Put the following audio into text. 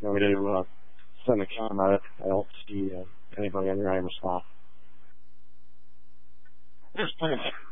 You want me to send a camera? I don't see anybody on your item spot. There's plenty.